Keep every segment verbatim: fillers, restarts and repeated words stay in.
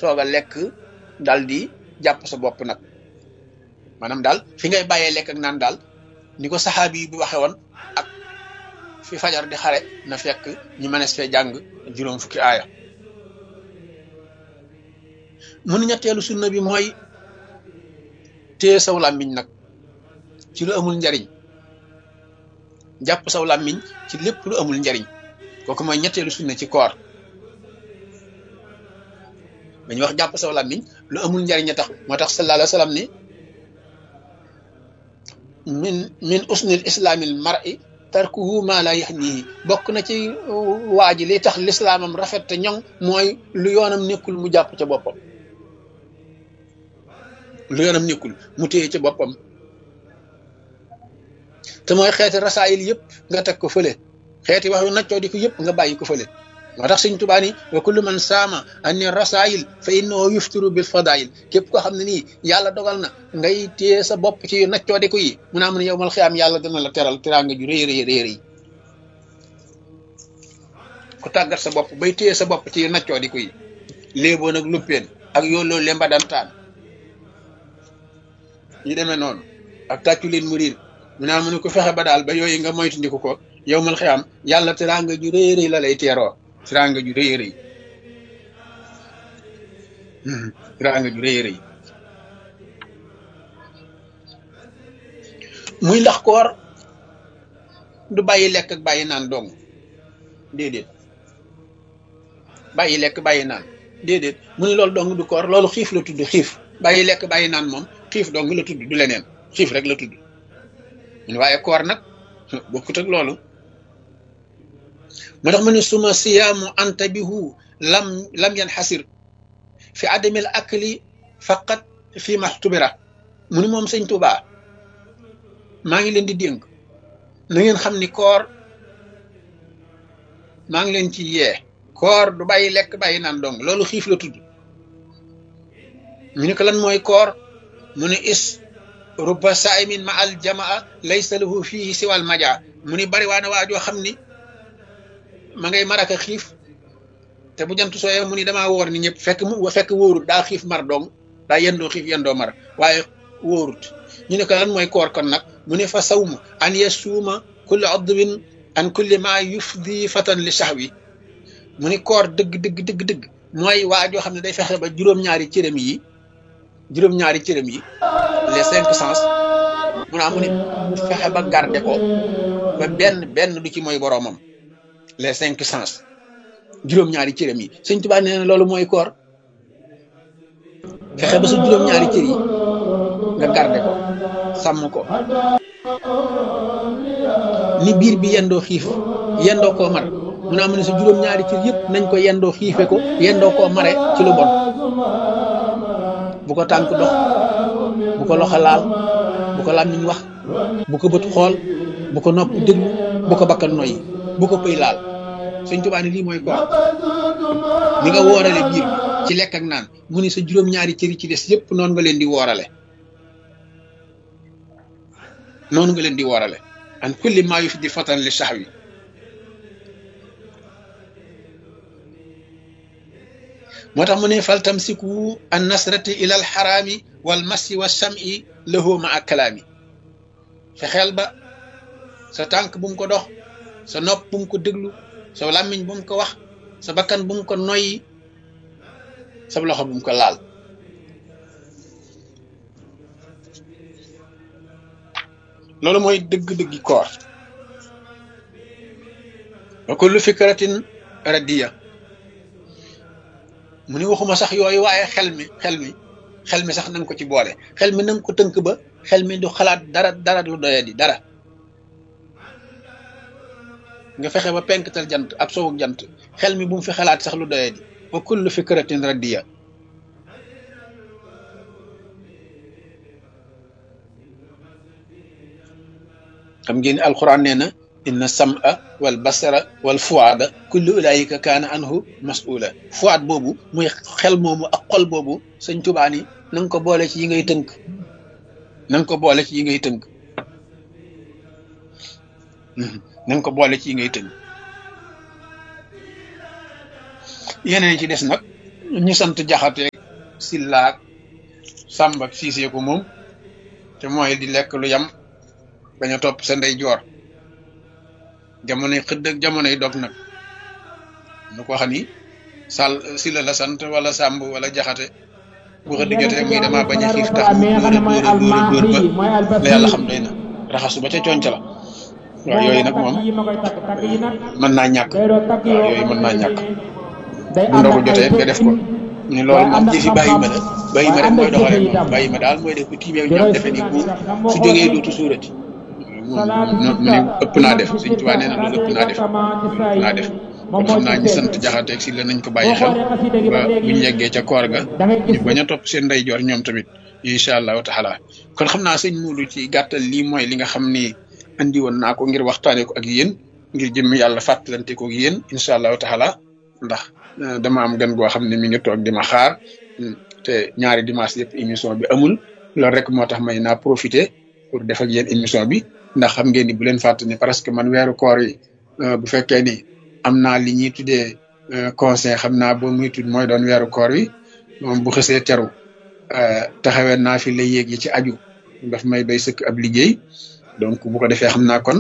soog a lekk dal di jàpp sa bopp nag maanaam daal fi ngay bàyyee lekk ak naan daal ni ko saxaabi bi waxe woon ak fi fajar di xare na fekk ñu mënees fee jàng juróom fukki aaya mun ñetteelu sunna bi mooy téye saw làmmiñ nag ci lu amul njariñ jàpp saw làmmiñ ci lépp lu amul njariñ kooku mooy ñetteelu sunna ci koor dañuy wax jàpp saw làmmiñ lu amul njariñ a tax moo tax sallallahu alayhi wa sallam ni min min usnil islaamil mar'i tarkuhu ma la yahnihi bokk na ci waa ji li tax lislaamam rafet te ñoŋ mooy lu yoonam nekkul mu jàpp ca boppam lu yoonam nekkul mu téye ca boppam te mooy xeeti rasaayil yëpp nga teg ko fële xeeti wax yu naccoo di ko yëpp nga bàyyi ko fële moo tax Sëñ Tuubaa ni wa kullu man saama anni rasaayil fa innahu yuftiru bil fadaayil képp koo xam ne nii yàlla dogal na ngay téye sa bopp ci yu naccoo di ko yi mu naa mën a yow mal xiyaam yàlla dana la teral teraanga ju rëy rëy rëy rëy ku tàggat sa bopp bay téye sa bopp ci yu naccoo di ko yi léeboon ak luppeen ak yooloo lemba dantaan ñu demee noonu ak tàccu leen mu riir mu naa mën a ko fexe ba daal ba yooyu nga moytandiku ko yow mal xiyaam yàlla teraanga ju rëy rëy la lay teeroo teraanga ju rëy rëy teraanga ju rëy rëy muy ndax koor du bàyyi lekk ak bàyyi naan dong déedéet bàyyi lekk bàyyi naan déedéet mu ne loolu dong du koor loolu xiif la tudd xiif bàyyi lekk bàyyi naan moom xiif dong la tudd du leneen xiif rek la tudd mu ne waaye koor nag bokkut ak loolu moo tax mu ne suma siyaamu antabihu lam lam yanxasir fi adamil akli faqat fi maxtubira mu ni moom Sëñ Tuubaa maa ngi leen di dénk na ngeen xam ni koor maa ngi leen ci yee koor du bàyyi lekk bàyyi naan dong loolu xiif la tudd ñu ne ko lan mooy koor mu ne is rubba saimin ma al jamaa laysa lahu fihi siwal majaa mu ni bari waa na waa joo xam ni ma ngay maraka xiif te bu jant sooyee mu ni damaa wóor ni ñëpp fekk mu fekk wóorut daa xiif mar dong daa yendoo xiif yendoo mar waaye wóorut ñu ne ko lan mooy koor kon nag mu ne fa sawmu an yasuuma kulli adwin an kulli ma yufdi fatan li sahwi mu ni koor dëgg dëgg dëgg dëgg mooy waa joo xam ne day fexe ba juróom-ñaari cërëm yi juróom-ñaari cërëm yi les cinq sens mu naa mu ne fexe ba garde ko ba benn benn du ci mooy boroomam les cinq sens juróom-ñaari cërëm yi Sëñ Tuubaa nee na loolu mooy koor fexe ba sa juróom-ñaari cër yi nga garde ko sàmm ko ni biir bi yendoo xiif yendoo koo mar mu naa mu ne sa juróom-ñaari cër yëpp nañ ko yendoo xiife ko yendoo koo mare ci lu bon bu ko tànk dox bu ko loxo laal bu ko làmmiñ wax bu ko bët xool bu ko nopp déglu bu ko bakkan noyyi bu ko pëy laal Sëñ Tuubaa ne lii mooy koor ni nga woorale biir bi ci lekk ak naan mu ni sa juróom-ñaari cër yi ci des yëpp noonu nga leen di woorale noonu nga leen di woorale an kulli maa yufdi fatan li sahwi moo tax mu ne fal tamsiku an nasrati ila al xaraami wal masi wa sami lahu ma ak kalaami fexeel ba sa tànk bu mu ko dox sa nopp bu mu ko déglu sa làmmiñ bu mu ko wax sa bakkan bu mu ko noyyi sa loxo bu mu ko laal loolu mooy dëgg-dëggi koor wa kullu fikratin radiya mu ni waxuma sax yooyu waaye xel mi xel mi xel mi sax nanga ko ci boole xel mi nanga ko tënk ba xel mi du xalaat dara dara lu doye di dara nga fexe ba penktal jant ak sowuk jant xel mi bu mu fi xalaat sax lu doye di wa kullu fikratin radiya xam ngeen ni alquran nee na inna sam'a wal basara wal fuada kullu ulaika kaana anhu mas'ula fuad boobu muy xel moomu ak xol boobu Sëñ Tuubaa ni na nga ko boole ci yi ngay tënk na nga ko boole ci yi ngay tënk na nga ko boole ci yi ngay tënk yeneen ci des nag ñu sant Jaxate sillaak sàmb ak siisee ko moom te mooy di lekk lu yam bañ a topp sa ndey joor jamonoy xëdd ak jamonoy dog nag nu ko xam ni sàll silla la sant wala sàmb wala jaxate bu xëdd jotee muy dama bañ a xiif tax mu dóor a dóor a dóor a dóor ba la yàlla xam doy na raxasu ba ca conc la waaw yooyu nag moom mën naa ñàkk waaw yooyu mën naa ñàkk bu ndogu jotee nga def ko ni loolu moom jëfi bàyyi ma la bàyyi ma rek mooy doxale moom bàyyi ma daal mooy def bu tiimee ñam defe ni bu su jógee dootu suurati mu ne ëpp naa def Sëñ Tuubaa nee na loolu ëpp naa def ëpp naa def kon xam naa ñi sant jaxateeg si la nañ ko bàyyi xel ba buñ yeggee ca koor ga ñu bañ a topp seen ndeyjoor ñoom tamit incha allahu taala kon xam naa sëñ Muudu ci gàttal lii mooy li nga xam ni andi woon naa ko ngir waxtaanee ko ak yéen ngir jëm yàlla fàttalante ko ak yéen incha allahu taala ndax dama am gan goo xam ne mi ngi toog di ma xaar te ñaari dimanche yëpp émission bi amul loolu rek moo tax may naa profité pour def ak yéen émission bi ndax xam ngeen ni bu leen fàtte ni parce que man weeru koor yi bu fekkee ni am naa li ñuy tuddee conseil xam naa ba muy tudd mooy doon weeru koor wi moom bu xësee teru taxawee naa fi la yéeg yi ci aju daf may doy sëkk ab liggéey donc bu ko defee xam naa kon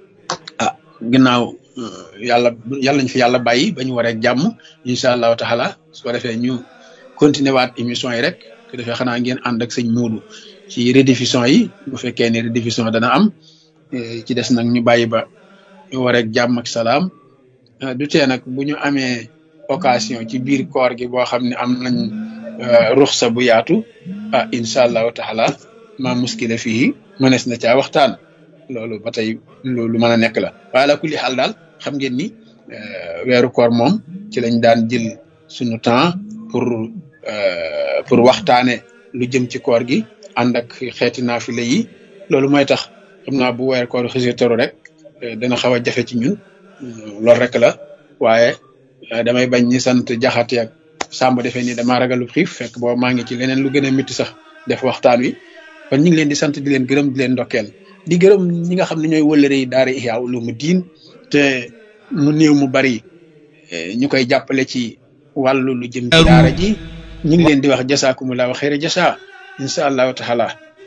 ah ginnaaw yàlla yàlla ñu fi yàlla bàyyi ba ñu waree jàmm incha allahu taala su ko defee ñu continuer waat émission yi rek su defee xanaa ngeen ànd ak sëñ Muudu ci rediffusion yi bu fekkee ne rediffusion dana am ci des nag ñu bàyyi ba ñu waree jàmm ak salaam du tee nag bu ñu amee occasion ci biir koor gi boo xam ne am nañ ruxsa bu yaatu ah incha allahu taala ma muskila fii mënees na caa waxtaan loolu ba tey loolu mën a nekk la waaye la kulli xaal daal xam ngeen ni weeru koor moom ci lañ daan jël suñu temps pour pour waxtaane lu jëm ci koor gi ànd ak xeeti naafile yi loolu mooy tax xam naa bu weeru koor xësi teru rek dana xaw a jafe ci ñun loolu rek la waaye damay bañ ñi sant jaxate ak sàmb defee ni damaa ragalu xiif fekk booba maa ngi ci leneen lu gën a métti sax def waxtaan wi kon ñu ngi leen di sant di leen gërëm di leen ndokkeel di gërëm ñi nga xam ne ñooy wëllëre yi daara Ihya Ulumuddin te mu néew mu bari ñu koy jàppale ci wàllu lu jëm ci daara ji ñu ngi leen di wax jasaakumullahu xayra jasa incha allahu taala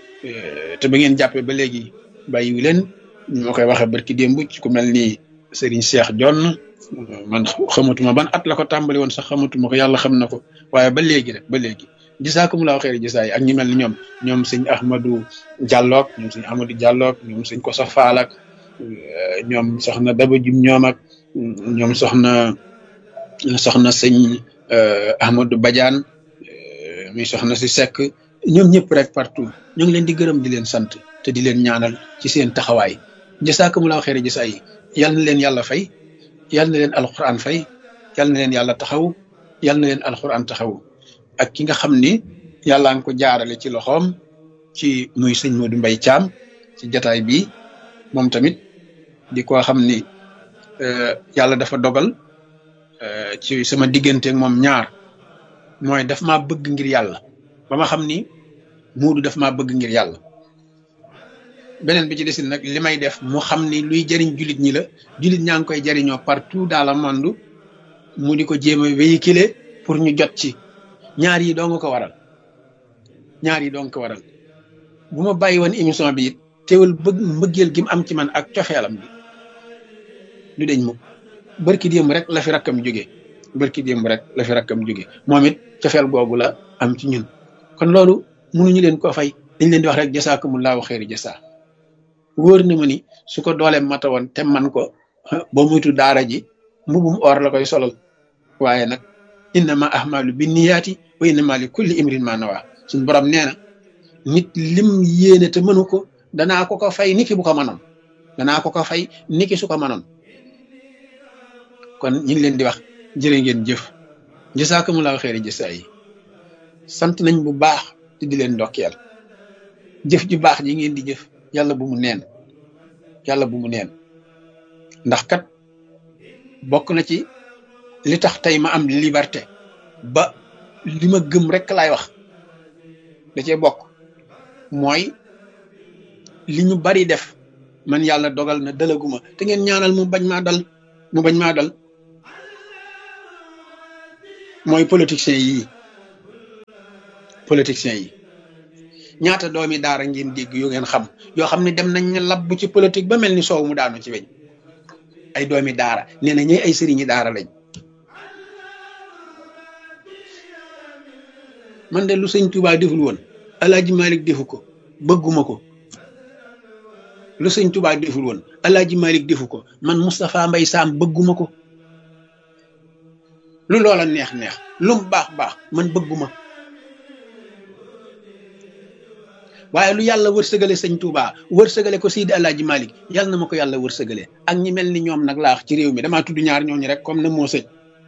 te ba ngeen jàppee ba léegi bàyyiwu leen ñu ma koy waxee barki démb ci ku mel ni Serigne Cheikh Jonn man xamatuma ban at la ko tàmbali woon sax xamatuma ko yàlla xam na ko waaye ba léegi rek ba léegi jasaakumullahu xayra jasa yi ak ñi mel ni ñoom ñoom sëñ Ahmadou Diallo ñoom sëñ Ahmadou Diallo ñoom sëñ Kosa Fall ak ñoom soxna Daba Jum ñoom ak ñoom soxna soxna sëñ Ahmadou Badiane muy soxna si Seck ñoom ñëpp rek partout ñu ngi leen di gërëm di leen sant te di leen ñaanal ci seen taxawaay jasaakumullahu xayra jasa yi yal na leen yàlla fay yal na leen alquran fay yal na leen yàlla taxaw yal na leen alquran taxaw ak ki nga xam ni yàlla nga ko jaarale ci loxoom ci muy sëñ Modou Mbaye Thiam ci jataay bi moom tamit di ko xam ni yàlla dafa dogal ci sama diggante ak moom ñaar mooy daf maa bëgg ngir yàlla ba ma xam ni Modou daf maa bëgg ngir yàlla beneen bi ci desin nag li may def mu xam ni luy jëriñ jullit ñi la jullit ñaa ngi koy jëriñoo partout dans le monde mu di ko jéem a véhiculer pour ñu jot ci ñaar yi doo nga ko waral ñaar yi doo nga ko waral bu ma bàyyi woon émission bi it teewul bëgg mbëggeel gi mu am ci man ak cofeelam bi du deñ mukk barki démb rek la fi rakkam jóge barki démb rek la fi rakkam jóge moom it cofeel googu la am ci ñun kon loolu mënuñu leen ko fay dañ leen di wax rek jasaakumullahu xayri jasa wóor na ma ni su ko dooleem mata woon te man ko ba muytu daara ji mbubum or la koy solal waaye nag innama ahmalu bi niyaati wa innama li kulli imrin ma nawa suñu borom nee na nit lim yéene te mënu ko danaa ko ko fay niki bu ko mënoon danaa ko ko fay niki su ko mënoon kon ñu ngi leen di wax jërë ngeen jëf jasaakumullahu xayri jasa yi sant nañ bu baax te di leen ndokkeel jëf ju baax ji ngeen di jëf yàlla bu mu neen yàlla bu mu neen ndax kat bokk na ci li tax tey ma am liberté ba li ma gëm rek laay wax da cee bokk mooy li ñu bari def man yàlla dogal na dalaguma te ngeen ñaanal mu bañ maa dal mu bañ maa dal mooy politiciens yii politiciens yi ñaata doomi daara ngeen dégg yu ngeen xam yoo xam ne dem nañ ne labb ci politique ba mel ni soow mu daanu ci weñ ay doomi daara nee na ñooy ay sëriñi daara lañ man de lu sëñ Touba deful woon Alaaji Malik defu ko bëgguma ko lu sëñ Touba deful woon Alaaji Malik defu ko man Moustapha Mbay Sam bëgguma ko lu loola neex neex lum baax baax man bëgguma waaye lu yàlla wërsëgale sëñ Touba wërsëgale ko Seydi Alaaji Malik yàlla na ma ko yàlla wërsëgale ak ñi mel ni ñoom nag laax ci réew mi damaa tudd ñaar ñooñu rek comme na moo sëñ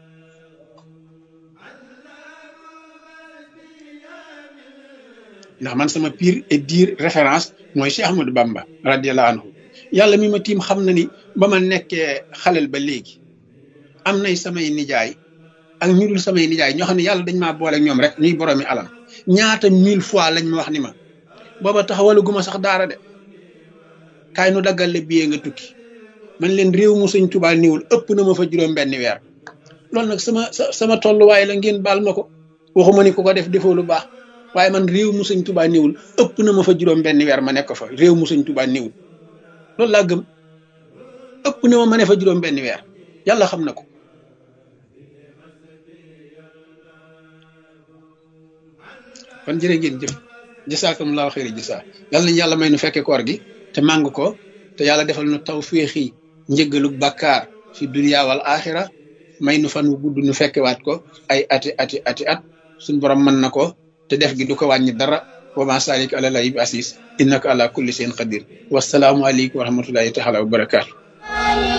ndax man sama pire et dire référence mooy Cheikh Ahmadou Bamba radiyallahu anhu yàlla mi ma tiim xam na ni ba ma nekkee xalel ba léegi am nay samay nijaay ak ñu dul samay nijaay ñoo xam ne yàlla dañ maa boole ñoom rek ñuy boroomi alal ñaata mille fois lañ ma wax ni ma booba taxawalu guma sax daara de kaay nu daggal le billet nga tukki man leen réew mu sëñ Tuubaa niwul ëpp na ma fa juróom benn weer loolu nag sama sama tolluwaay la ngeen baal ma ko waxuma ni ku ko def defoo lu baax waaye man réew mu sëñ Tuubaa niwul ëpp na ma fa juróom benn weer ma nekk fa réew mu sëñ Tuubaa niwul loolu laa gëm ëpp na ma ma ne fa juróom benn weer yàlla xam na ko kon jërë ngeen jëf jasaakumullahu xayri jasaa yàlla nañu yàlla may nu fekke koor gi te màng ko te yàlla defal nu tawféexi njëggalu bàkkaar fi dunya wal axira may nu fan wu gudd nu fekkewaat ko ay ati ati ati at suñ borom mën na ko te def gi du ko wàññi dara wa ma salik ala lahi bi asis innaka ala kulli shay'in qadir wasalaamu aleykum wa rahmatullahi taala wa barakaatu